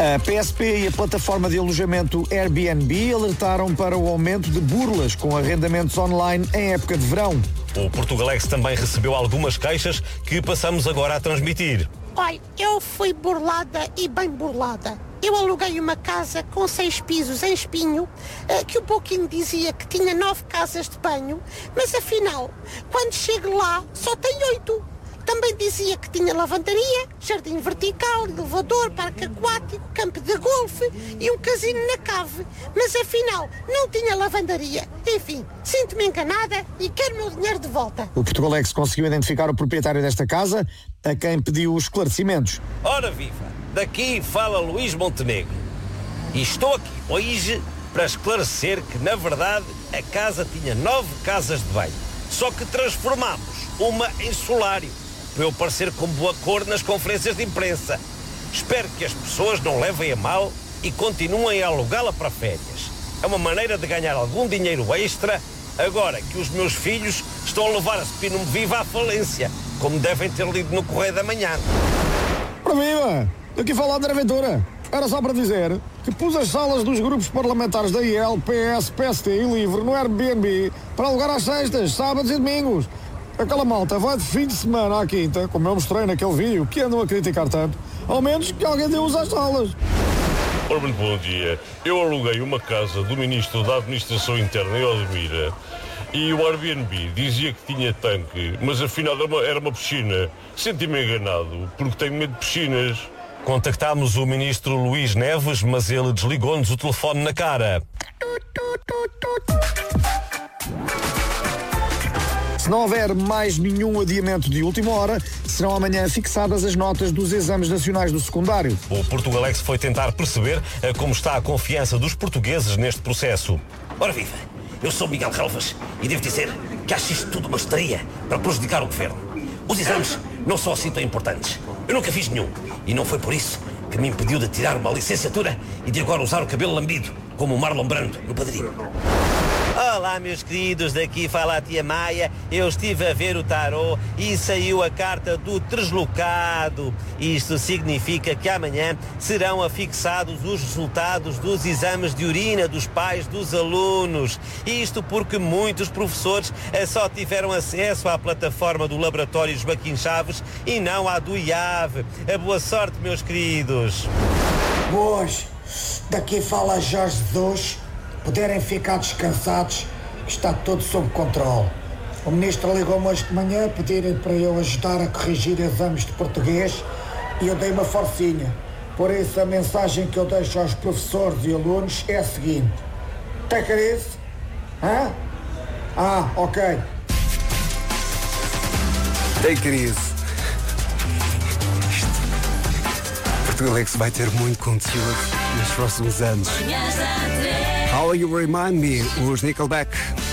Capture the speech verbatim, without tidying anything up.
A P S P e a plataforma de alojamento Airbnb alertaram para o aumento de burlas com arrendamentos online em época de verão. O Portugalex também recebeu algumas queixas que passamos agora a transmitir. Olha, eu fui burlada e bem burlada. Eu aluguei uma casa com seis pisos em Espinho, que o Booking dizia que tinha nove casas de banho, mas afinal, quando chego lá, só tem oito. Também dizia que tinha lavandaria, jardim vertical, elevador, parque aquático, campo de golfe e um casino na cave. Mas afinal, não tinha lavandaria. Enfim, sinto-me enganada e quero o meu dinheiro de volta. O Portugalex conseguiu identificar o proprietário desta casa, a quem pediu os esclarecimentos. Ora viva, daqui fala Luís Montenegro. E estou aqui hoje para esclarecer que, na verdade, a casa tinha nove casas de banho. Só que transformámos uma em solário, para eu parecer com boa cor nas conferências de imprensa. Espero que as pessoas não levem a mal e continuem a alugá-la para férias. É uma maneira de ganhar algum dinheiro extra, agora que os meus filhos estão a levar a Spinum Viva à falência, como devem ter lido no Correio da Manhã. Para viva! Aqui fala André Ventura. Era só para dizer que pus as salas dos grupos parlamentares da I L, P S, P S T e LIVRE no Airbnb para alugar às sextas, sábados e domingos. Aquela malta vai de fim de semana à quinta, como eu mostrei naquele vídeo, que andam a criticar tanto, ao menos que alguém dê uso às salas. Ora, muito bom dia. Eu aluguei uma casa do Ministro da Administração Interna em Odmira e o Airbnb dizia que tinha tanque, mas afinal era uma, era uma piscina. Senti-me enganado, porque tenho medo de piscinas. Contactámos o Ministro Luís Neves, mas ele desligou-nos o telefone na cara. Se não houver mais nenhum adiamento de última hora, serão amanhã fixadas as notas dos exames nacionais do secundário. O Portugalex foi tentar perceber como está a confiança dos portugueses neste processo. Ora viva, eu sou Miguel Relvas e devo dizer que acho isto tudo uma estaria para prejudicar o governo. Os exames não são assim tão importantes. Eu nunca fiz nenhum e não foi por isso que me impediu de tirar uma licenciatura e de agora usar o cabelo lambido, como o Marlon Brando no Padrinho. Olá, meus queridos, daqui fala a tia Maia. Eu estive a ver o tarô e saiu a carta do deslocado. Isto significa que amanhã serão afixados os resultados dos exames de urina dos pais dos alunos. Isto porque muitos professores só tiveram acesso à plataforma do Laboratório Joaquim Chaves e não à do I A V. Boa sorte, meus queridos. Boas, daqui fala Jorge Jesus. Puderem ficar descansados, que está tudo sob controle. O ministro ligou-me hoje de manhã a pedirem para eu ajudar a corrigir exames de português e eu dei uma forcinha. Por isso, a mensagem que eu deixo aos professores e alunos é a seguinte: take it easy? Hã? Ah, ok. Take it easy. Portugalex vai ter muito conteúdo nos próximos anos. How You Remind Me, os Nickelback.